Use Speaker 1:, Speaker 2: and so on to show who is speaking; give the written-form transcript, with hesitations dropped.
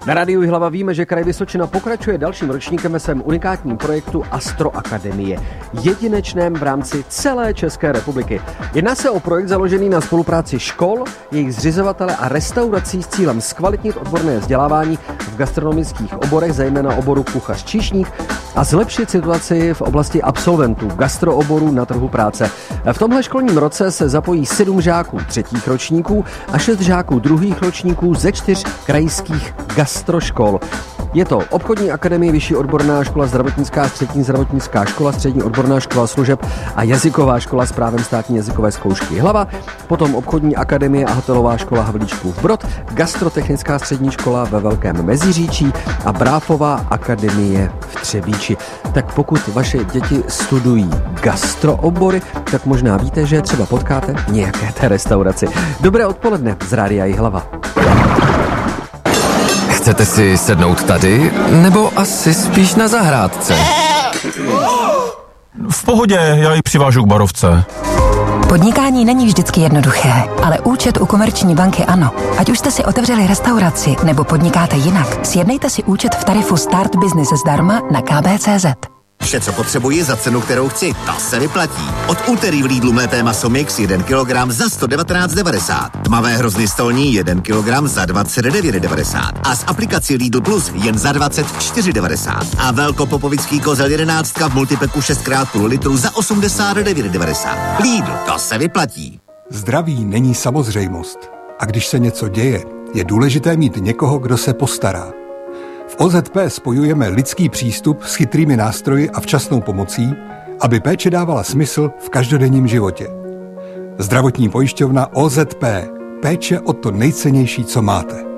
Speaker 1: Na Rádiu Jihlava víme, že Kraj Vysočina pokračuje dalším ročníkem ve svém unikátním projektu Astro Akademie, jedinečném v rámci celé České republiky. Jedná se o projekt založený na spolupráci škol, jejich zřizovatele a restaurací s cílem zkvalitnit odborné vzdělávání v gastronomických oborech, zejména oboru kuchař číšník, a zlepšit situaci v oblasti absolventů gastrooborů na trhu práce. V tomhle školním roce se zapojí 7 žáků 3. ročníků a 6 žáků 2. ročníků ze 4 krajských gastroškol. Je to Obchodní akademie, Vyšší odborná škola zdravotnická, Střední zdravotnická škola, Střední odborná škola služeb a Jazyková škola s právem státní jazykové zkoušky Jihlava, potom Obchodní akademie a hotelová škola Havlíčkův Brod, Gastrotechnická střední škola ve Velkém Meziříčí a Bráfová akademie v Třebíči. Tak pokud vaše děti studují gastroobory, tak možná víte, že třeba potkáte v nějaké té restauraci. Dobré odpoledne z Rádia Jihlava.
Speaker 2: Chcete si sednout tady, nebo asi spíš na zahrádce?
Speaker 3: V pohodě, já ji přivážu k barovce.
Speaker 4: Podnikání není vždycky jednoduché, ale účet u Komerční banky ano. Ať už jste si otevřeli restauraci nebo podnikáte jinak, sjednejte si účet v tarifu Start Business zdarma na kb.cz.
Speaker 5: Vše, co potřebuji za cenu, kterou chci, to se vyplatí. Od úterý v Lidlu mlété maso mix 1 kg za 119,90. Tmavé hrozny stolní 1 kg za 29,90. A z aplikací Lidl Plus jen za 24,90. A velkopopovický kozel 11 v multipeku 6x půl litru za 89,90. Lidl, to se vyplatí.
Speaker 6: Zdraví není samozřejmost. A když se něco děje, je důležité mít někoho, kdo se postará. V OZP spojujeme lidský přístup s chytrými nástroji a včasnou pomocí, aby péče dávala smysl v každodenním životě. Zdravotní pojišťovna OZP. Péče o to nejcennější, co máte.